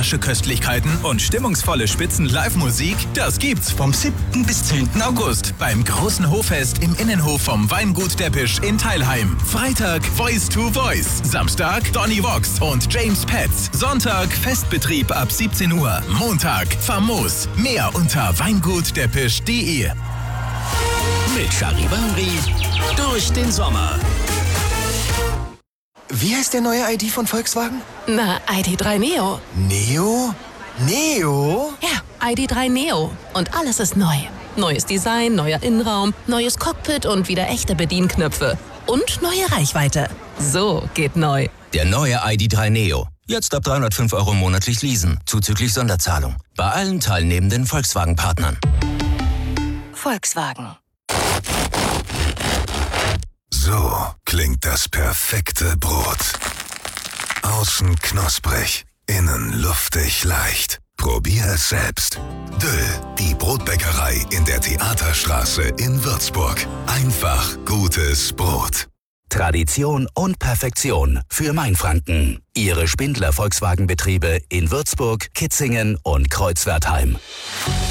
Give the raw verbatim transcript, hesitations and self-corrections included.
kulinarische Köstlichkeiten und stimmungsvolle Spitzen-Live-Musik, das gibt's vom siebten bis zehnten August beim großen Hoffest im Innenhof vom Weingut Deppisch in Teilheim. Freitag Voice to Voice, Samstag Donny Vox und James Petz, Sonntag Festbetrieb ab siebzehn Uhr, Montag Famos. Mehr unter weingutdeppisch punkt de. Mit Charivari durch den Sommer. Wie heißt der neue I D von Volkswagen? Na, I D drei Neo. Neo? Neo? Ja, I D drei Neo. Und alles ist neu. Neues Design, neuer Innenraum, neues Cockpit und wieder echte Bedienknöpfe. Und neue Reichweite. So geht neu. Der neue I D drei Neo. Jetzt ab dreihundertfünf Euro monatlich leasen, zuzüglich Sonderzahlung. Bei allen teilnehmenden Volkswagen-Partnern. Volkswagen. So klingt das perfekte Brot. Außen knusprig, innen luftig leicht. Probier es selbst. Döll, die Brotbäckerei in der Theaterstraße in Würzburg. Einfach gutes Brot. Tradition und Perfektion für Mainfranken. Ihre Spindler Volkswagenbetriebe in Würzburg, Kitzingen und Kreuzwertheim.